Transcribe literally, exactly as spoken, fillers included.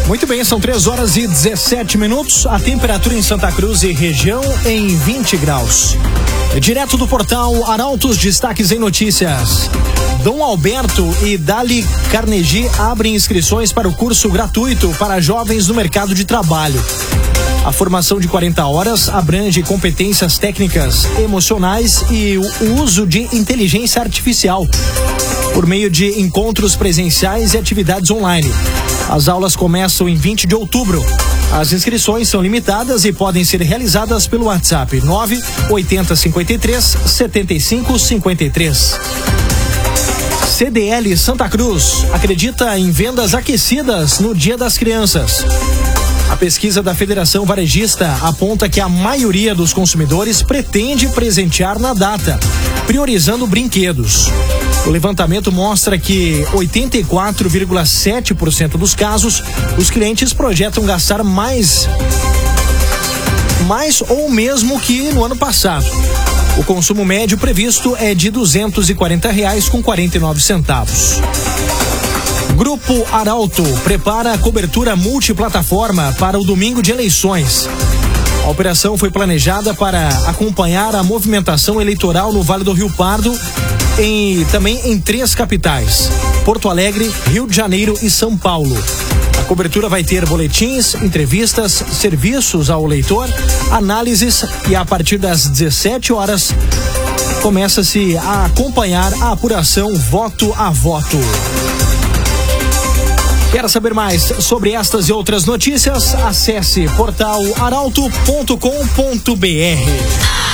Muito bem, são três horas e dezessete minutos. A temperatura em Santa Cruz e região em vinte graus. Direto do portal Arautos, destaques em notícias. Dom Alberto e Dali Carnegie abrem inscrições para o curso gratuito para jovens no mercado de trabalho. A formação de quarenta horas abrange competências técnicas, emocionais e o uso de inteligência artificial, por meio de encontros presenciais e atividades online. As aulas começam em vinte de outubro. As inscrições são limitadas e podem ser realizadas pelo WhatsApp nove oito zero cinco três sete cinco cinco três. C D L Santa Cruz acredita em vendas aquecidas no Dia das Crianças. A pesquisa da Federação Varejista aponta que a maioria dos consumidores pretende presentear na data, priorizando brinquedos. O levantamento mostra que oitenta e quatro vírgula sete por cento dos casos, os clientes projetam gastar mais, mais ou mesmo que no ano passado. O consumo médio previsto é de duzentos e quarenta reais com quarenta e nove centavos. Grupo Arauto prepara a cobertura multiplataforma para o domingo de eleições. A operação foi planejada para acompanhar a movimentação eleitoral no Vale do Rio Pardo e também em três capitais: Porto Alegre, Rio de Janeiro e São Paulo. A cobertura vai ter boletins, entrevistas, serviços ao eleitor, análises e a partir das dezessete horas começa-se a acompanhar a apuração voto a voto. Quer saber mais sobre estas e outras notícias? Acesse portal arauto ponto com ponto br.